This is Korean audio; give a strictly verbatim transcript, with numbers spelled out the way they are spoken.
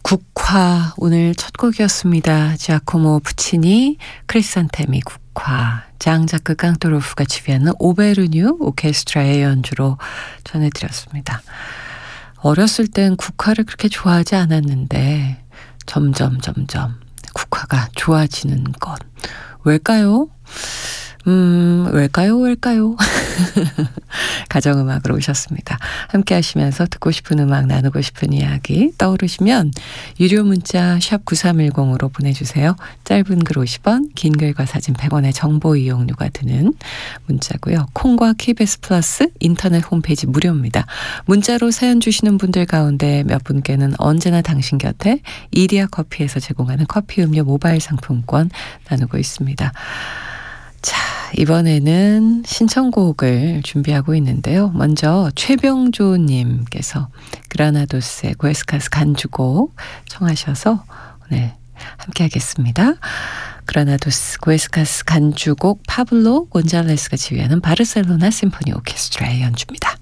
국화 오늘 첫 곡이었습니다. 지아코모 부치니 크리산테미 국화 장자크 깡토로프가 지휘하는 오베르뉴 오케스트라의 연주로 전해드렸습니다. 어렸을 땐 국화를 그렇게 좋아하지 않았는데 점점 점점 국화가 좋아지는 것 왜일까요? 음, 왜일까요? 왜일까요? 가정음악으로 오셨습니다. 함께 하시면서 듣고 싶은 음악, 나누고 싶은 이야기 떠오르시면 유료 문자 샵 구삼일공으로 보내주세요. 짧은 글 오십 원, 긴 글과 사진 백 원의 정보 이용료가 드는 문자고요. 콩과 케이비에스 플러스 인터넷 홈페이지 무료입니다. 문자로 사연 주시는 분들 가운데 몇 분께는 언제나 당신 곁에 이디야 커피에서 제공하는 커피 음료 모바일 상품권 나누고 있습니다. 자, 이번에는 신청곡을 준비하고 있는데요. 먼저 최병조님께서 그라나도스의 구에스카스 간주곡 청하셔서 오늘 함께 하겠습니다. 그라나도스 구에스카스 간주곡 파블로 곤잘레스가 지휘하는 바르셀로나 심포니 오케스트라의 연주입니다.